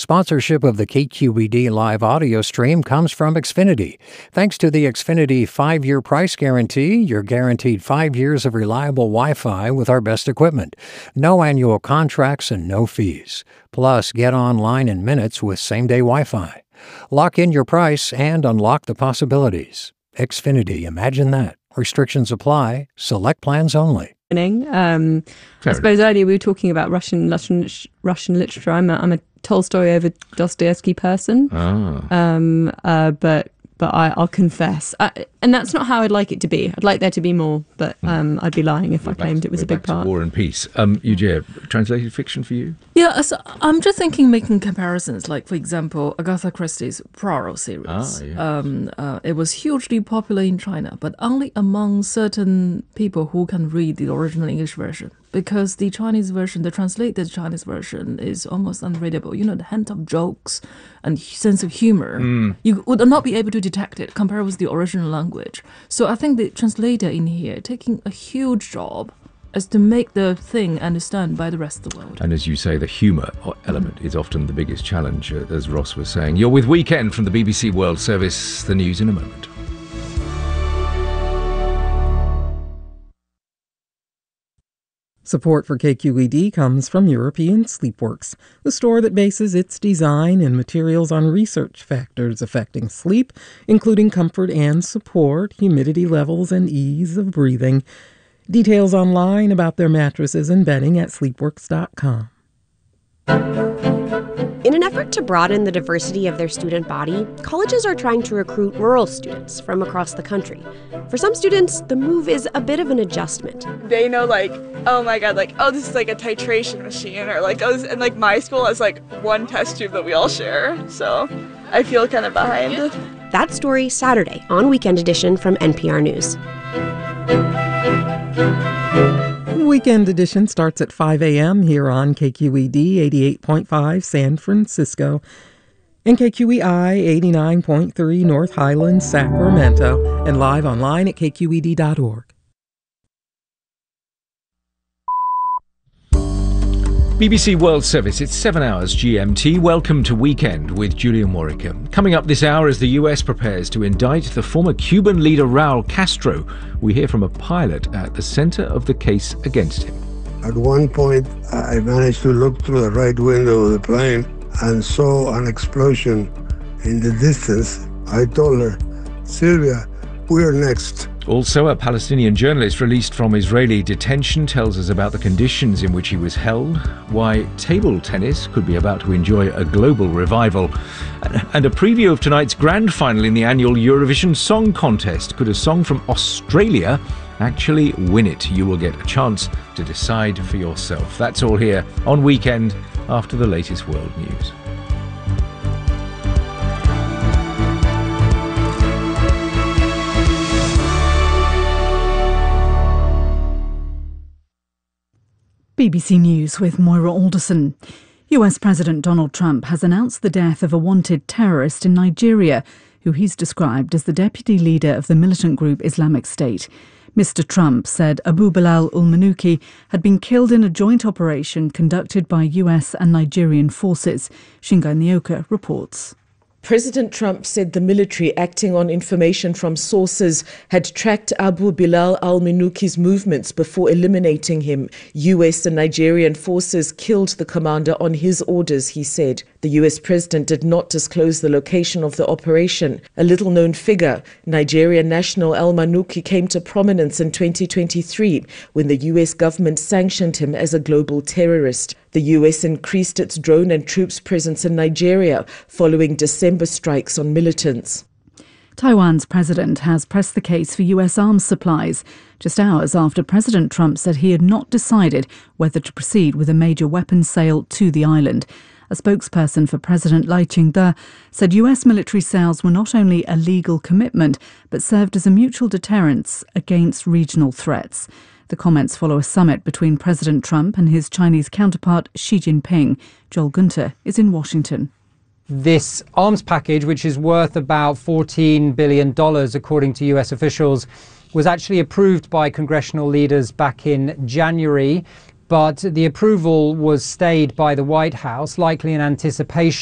Sponsorship of the KQED live audio stream comes from Xfinity. Thanks to the Xfinity 5-year price guarantee, you're guaranteed 5 years of reliable Wi-Fi with our best equipment. No annual contracts and no fees. Plus, get online in minutes with same-day Wi-Fi. Lock in your price and unlock the possibilities. Xfinity, imagine that. Restrictions apply. Select plans only. I suppose earlier we were talking about Russian literature. I'm a Tolstoy over Dostoevsky person. But I'll confess, and that's not how I'd like it to be. I'd like there to be more, but I'd be lying if I claimed it was a big part. War and Peace. Yujie, translated fiction for you? Yeah, so I'm just thinking, making comparisons. Like, for example, Agatha Christie's Poirot series. It was hugely popular in China, but only among certain people who can read the original English version. Because the Chinese version, the translated Chinese version, is almost unreadable. You know, the hint of jokes and sense of humor, you would not be able to detect it compared with the original language. So I think the translator in here taking a huge job as to make the thing understand by the rest of the world. And as you say, the humour element is often the biggest challenge, as Ross was saying. You're with Weekend from the BBC World Service. The news in a moment. Support for KQED comes from European Sleepworks, the store that bases its design and materials on research factors affecting sleep, including comfort and support, humidity levels, and ease of breathing. Details online about their mattresses and bedding at sleepworks.com. In an effort to broaden the diversity of their student body, colleges are trying to recruit rural students from across the country. For some students, the move is a bit of an adjustment. They know, like, oh my god, like, oh, this is like a titration machine, or like, oh, and like my school has like one test tube that we all share, so I feel kind of behind. That story Saturday on Weekend Edition from NPR News. Weekend Edition starts at 5 a.m. here on KQED 88.5 San Francisco and KQEI 89.3 North Highland, Sacramento, and live online at kqed.org. BBC World Service, it's 7 hours GMT. Welcome to Weekend with Julia Morica. Coming up this hour as the US prepares to indict the former Cuban leader Raul Castro, we hear from a pilot at the center of the case against him. At one point, I managed to look through the right window of the plane and saw an explosion in the distance. I told her, Sylvia, we're next. Also, a Palestinian journalist released from Israeli detention tells us about the conditions in which he was held, why table tennis could be about to enjoy a global revival, and a preview of tonight's grand final in the annual Eurovision Song Contest. Could a song from Australia actually win it? You will get a chance to decide for yourself. That's all here on Weekend after the latest world news. BBC News with Moira Alderson. US President Donald Trump has announced the death of a wanted terrorist in Nigeria, who he's described as the deputy leader of the militant group Islamic State. Mr. Trump said Abu Bilal al-Manuki had been killed in a joint operation conducted by US and Nigerian forces. Shingai Nyoka reports. President Trump said the military, acting on information from sources, had tracked Abu Bilal al-Manuki's movements before eliminating him. US and Nigerian forces killed the commander on his orders, he said. The US president did not disclose the location of the operation. A little-known figure, Nigerian national al-Manuki, came to prominence in 2023 when the US government sanctioned him as a global terrorist. The US increased its drone and troops presence in Nigeria following December strikes on militants. Taiwan's president has pressed the case for US arms supplies, just hours after President Trump said he had not decided whether to proceed with a major weapons sale to the island. A spokesperson for President Lai Ching-te said US military sales were not only a legal commitment, but served as a mutual deterrence against regional threats. The comments follow a summit between President Trump and his Chinese counterpart Xi Jinping. Joel Gunter is in Washington. This arms package, which is worth about $14 billion, according to US officials, was actually approved by congressional leaders back in January. But the approval was stayed by the White House, likely in anticipation